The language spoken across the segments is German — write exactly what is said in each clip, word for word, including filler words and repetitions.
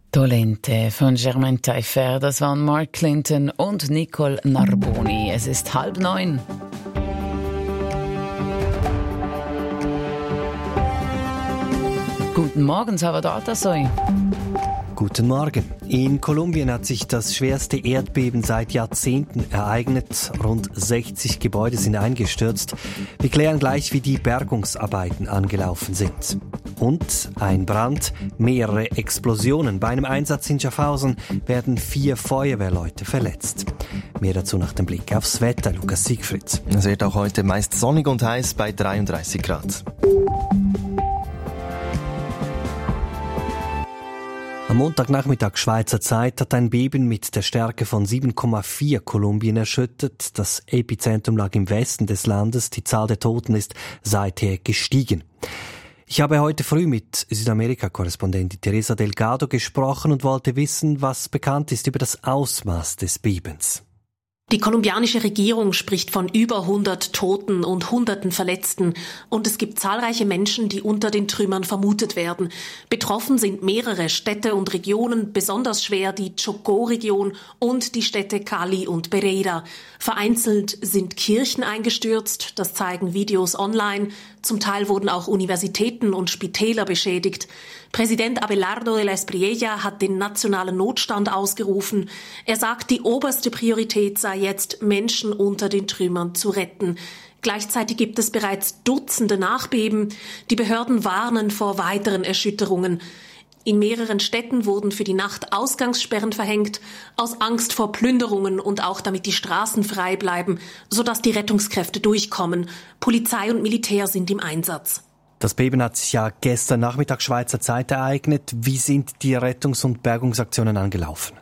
Dolente von Germaine Taillefer, das waren Mark Clinton und Nicole Narboni. Es ist halb neun. Guten Morgen, Salvador Tasoy. Guten Morgen. In Kolumbien hat sich das schwerste Erdbeben seit Jahrzehnten ereignet. Rund sechzig Gebäude sind eingestürzt. Wir klären gleich, wie die Bergungsarbeiten angelaufen sind. Und ein Brand, mehrere Explosionen. Bei einem Einsatz in Schaffhausen werden vier Feuerwehrleute verletzt. Mehr dazu nach dem Blick aufs Wetter, Lukas Siegfried. Es wird auch heute meist sonnig und heiß bei dreiunddreißig Grad. Am Montagnachmittag Schweizer Zeit hat ein Beben mit der Stärke von sieben Komma vier Kolumbien erschüttert. Das Epizentrum lag im Westen des Landes. Die Zahl der Toten ist seither gestiegen. Ich habe heute früh mit Südamerika-Korrespondentin Teresa Delgado gesprochen und wollte wissen, was bekannt ist über das Ausmaß des Bebens. Die kolumbianische Regierung spricht von über hundert Toten und Hunderten Verletzten. Und es gibt zahlreiche Menschen, die unter den Trümmern vermutet werden. Betroffen sind mehrere Städte und Regionen, besonders schwer die Chocó-Region und die Städte Cali und Pereira. Vereinzelt sind Kirchen eingestürzt, das zeigen Videos online. Zum Teil wurden auch Universitäten und Spitäler beschädigt. Präsident Abelardo de la Espriella hat den nationalen Notstand ausgerufen. Er sagt, die oberste Priorität sei jetzt, Menschen unter den Trümmern zu retten. Gleichzeitig gibt es bereits Dutzende Nachbeben. Die Behörden warnen vor weiteren Erschütterungen. In mehreren Städten wurden für die Nacht Ausgangssperren verhängt, aus Angst vor Plünderungen und auch damit die Straßen frei bleiben, sodass die Rettungskräfte durchkommen. Polizei und Militär sind im Einsatz. Das Beben hat sich ja gestern Nachmittag Schweizer Zeit ereignet. Wie sind die Rettungs- und Bergungsaktionen angelaufen?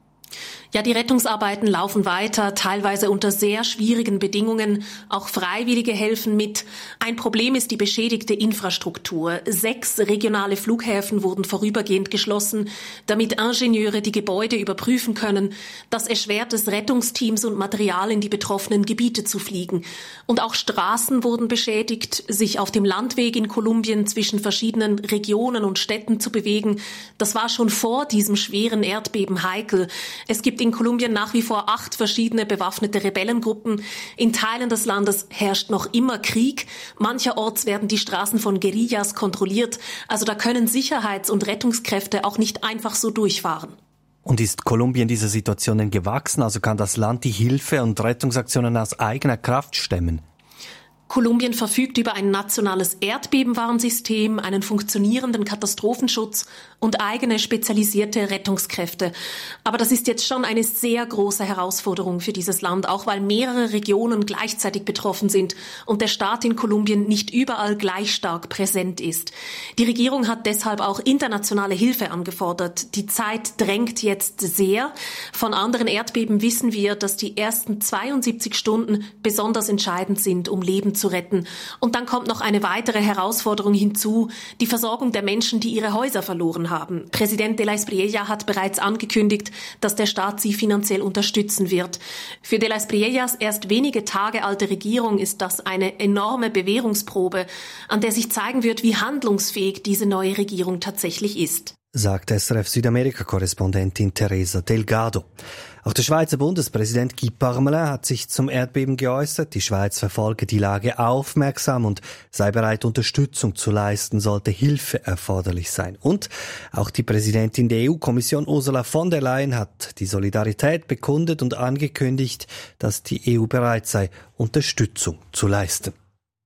Ja, die Rettungsarbeiten laufen weiter, teilweise unter sehr schwierigen Bedingungen. Auch Freiwillige helfen mit. Ein Problem ist die beschädigte Infrastruktur. Sechs regionale Flughäfen wurden vorübergehend geschlossen, damit Ingenieure die Gebäude überprüfen können. Das erschwert es Rettungsteams und Material in die betroffenen Gebiete zu fliegen. Und auch Straßen wurden beschädigt. Sich auf dem Landweg in Kolumbien zwischen verschiedenen Regionen und Städten zu bewegen, das war schon vor diesem schweren Erdbeben heikel. Es gibt in Kolumbien nach wie vor acht verschiedene bewaffnete Rebellengruppen. In Teilen des Landes herrscht noch immer Krieg. Mancherorts werden die Straßen von Guerillas kontrolliert. Also da können Sicherheits- und Rettungskräfte auch nicht einfach so durchfahren. Und ist Kolumbien dieser Situation denn gewachsen? Also kann das Land die Hilfe- und Rettungsaktionen aus eigener Kraft stemmen? Kolumbien verfügt über ein nationales Erdbebenwarnsystem, einen funktionierenden Katastrophenschutz und eigene spezialisierte Rettungskräfte. Aber das ist jetzt schon eine sehr große Herausforderung für dieses Land, auch weil mehrere Regionen gleichzeitig betroffen sind und der Staat in Kolumbien nicht überall gleich stark präsent ist. Die Regierung hat deshalb auch internationale Hilfe angefordert. Die Zeit drängt jetzt sehr. Von anderen Erdbeben wissen wir, dass die ersten zweiundsiebzig Stunden besonders entscheidend sind, um Leben zu retten. Und dann kommt noch eine weitere Herausforderung hinzu, die Versorgung der Menschen, die ihre Häuser verloren haben. Präsident de la Espriella hat bereits angekündigt, dass der Staat sie finanziell unterstützen wird. Für de la Espriellas erst wenige Tage alte Regierung ist das eine enorme Bewährungsprobe, an der sich zeigen wird, wie handlungsfähig diese neue Regierung tatsächlich ist. Sagt S R F-Südamerika-Korrespondentin Teresa Delgado. Auch der Schweizer Bundespräsident Guy Parmelin hat sich zum Erdbeben geäußert. Die Schweiz verfolge die Lage aufmerksam und sei bereit, Unterstützung zu leisten, sollte Hilfe erforderlich sein. Und auch die Präsidentin der E U-Kommission Ursula von der Leyen hat die Solidarität bekundet und angekündigt, dass die E U bereit sei, Unterstützung zu leisten.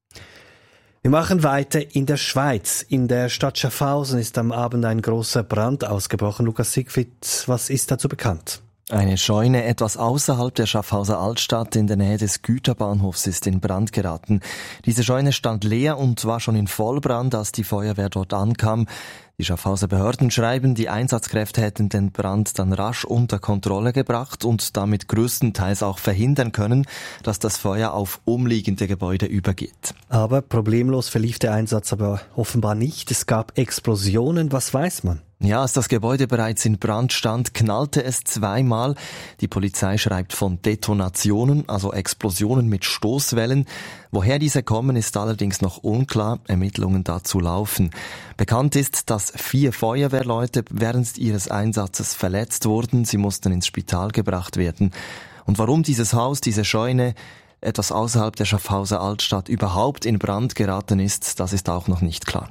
Wir machen weiter in der Schweiz. In der Stadt Schaffhausen ist am Abend ein großer Brand ausgebrochen. Lukas Siegfried, was ist dazu bekannt? Eine Scheune etwas außerhalb der Schaffhauser Altstadt in der Nähe des Güterbahnhofs ist in Brand geraten. Diese Scheune stand leer und war schon in Vollbrand, als die Feuerwehr dort ankam. Die Schaffhauser Behörden schreiben, die Einsatzkräfte hätten den Brand dann rasch unter Kontrolle gebracht und damit größtenteils auch verhindern können, dass das Feuer auf umliegende Gebäude übergeht. Aber problemlos verlief der Einsatz aber offenbar nicht. Es gab Explosionen. Was weiß man? Ja, als das Gebäude bereits in Brand stand, knallte es zweimal. Die Polizei schreibt von Detonationen, also Explosionen mit Stoßwellen. Woher diese kommen, ist allerdings noch unklar. Ermittlungen dazu laufen. Bekannt ist, dass vier Feuerwehrleute während ihres Einsatzes verletzt wurden. Sie mussten ins Spital gebracht werden. Und warum dieses Haus, diese Scheune, etwas außerhalb der Schaffhauser Altstadt überhaupt in Brand geraten ist, das ist auch noch nicht klar.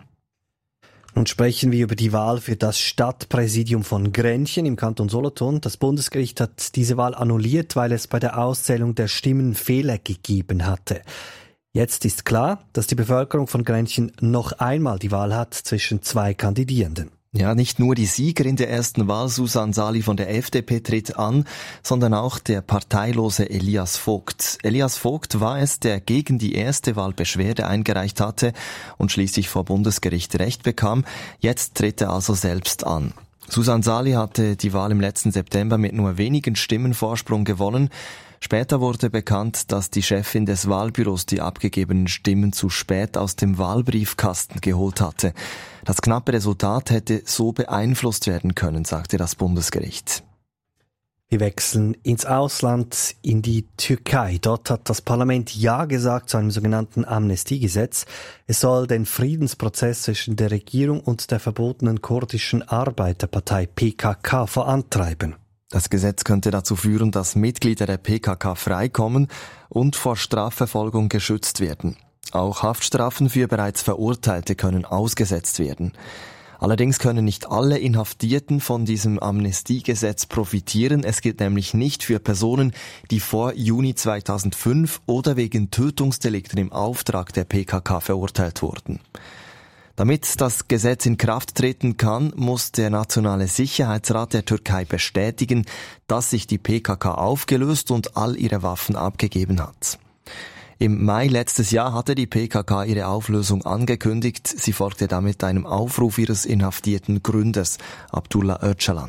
Nun sprechen wir über die Wahl für das Stadtpräsidium von Grenchen im Kanton Solothurn. Das Bundesgericht hat diese Wahl annulliert, weil es bei der Auszählung der Stimmen Fehler gegeben hatte. Jetzt ist klar, dass die Bevölkerung von Grenchen noch einmal die Wahl hat zwischen zwei Kandidierenden. Ja, nicht nur die Siegerin der ersten Wahl, Susan Sali von der F D P, tritt an, sondern auch der parteilose Elias Vogt. Elias Vogt war es, der gegen die erste Wahl Beschwerde eingereicht hatte und schließlich vor Bundesgericht Recht bekam. Jetzt tritt er also selbst an. Susan Sali hatte die Wahl im letzten September mit nur wenigen Stimmen Vorsprung gewonnen. Später wurde bekannt, dass die Chefin des Wahlbüros die abgegebenen Stimmen zu spät aus dem Wahlbriefkasten geholt hatte. Das knappe Resultat hätte so beeinflusst werden können, sagte das Bundesgericht. Wir wechseln ins Ausland, in die Türkei. Dort hat das Parlament Ja gesagt zu einem sogenannten Amnestiegesetz. Es soll den Friedensprozess zwischen der Regierung und der verbotenen kurdischen Arbeiterpartei P K K vorantreiben. Das Gesetz könnte dazu führen, dass Mitglieder der P K K freikommen und vor Strafverfolgung geschützt werden. Auch Haftstrafen für bereits Verurteilte können ausgesetzt werden. Allerdings können nicht alle Inhaftierten von diesem Amnestiegesetz profitieren. Es gilt nämlich nicht für Personen, die vor Juni zweitausendfünf oder wegen Tötungsdelikten im Auftrag der P K K verurteilt wurden. Damit das Gesetz in Kraft treten kann, muss der Nationale Sicherheitsrat der Türkei bestätigen, dass sich die P K K aufgelöst und all ihre Waffen abgegeben hat. Im Mai letztes Jahr hatte die P K K ihre Auflösung angekündigt. Sie folgte damit einem Aufruf ihres inhaftierten Gründers, Abdullah Öcalan.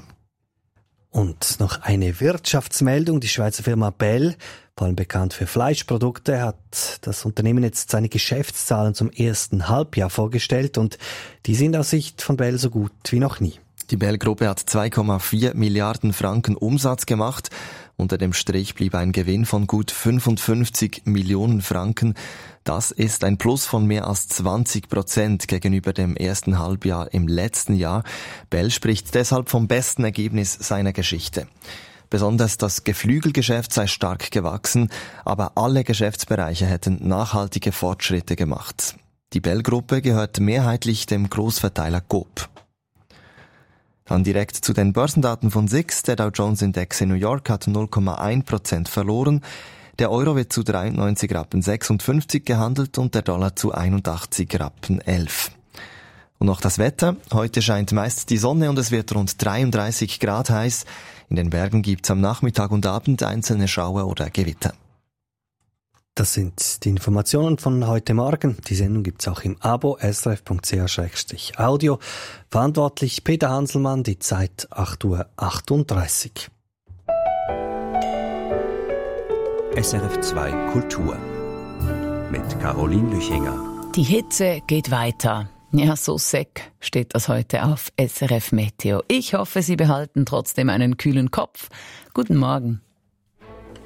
Und noch eine Wirtschaftsmeldung. Die Schweizer Firma Bell, vor allem bekannt für Fleischprodukte, hat das Unternehmen jetzt seine Geschäftszahlen zum ersten Halbjahr vorgestellt und die sind aus Sicht von Bell so gut wie noch nie. Die Bell-Gruppe hat zwei Komma vier Milliarden Franken Umsatz gemacht. Unter dem Strich blieb ein Gewinn von gut fünfundfünfzig Millionen Franken. Das ist ein Plus von mehr als zwanzig Prozent gegenüber dem ersten Halbjahr im letzten Jahr. Bell spricht deshalb vom besten Ergebnis seiner Geschichte. Besonders das Geflügelgeschäft sei stark gewachsen, aber alle Geschäftsbereiche hätten nachhaltige Fortschritte gemacht. Die Bell-Gruppe gehört mehrheitlich dem Großverteiler Coop. Dann direkt zu den Börsendaten von S I X. Der Dow Jones Index in New York hat null Komma eins Prozent verloren. Der Euro wird zu dreiundneunzig Rappen sechsundfünfzig gehandelt und der Dollar zu einundachtzig Rappen elf. Und noch das Wetter. Heute scheint meist die Sonne und es wird rund dreiunddreißig Grad heiß. In den Bergen gibt's am Nachmittag und Abend einzelne Schauer oder Gewitter. Das sind die Informationen von heute Morgen. Die Sendung gibt's auch im Abo s r f punkt c h slash audio. Verantwortlich Peter Hanselmann, die Zeit acht Uhr achtunddreißig. S R F zwei Kultur mit Caroline Lüchinger. Die Hitze geht weiter. Ja, so seck steht das heute auf S R F Meteo. Ich hoffe, Sie behalten trotzdem einen kühlen Kopf. Guten Morgen.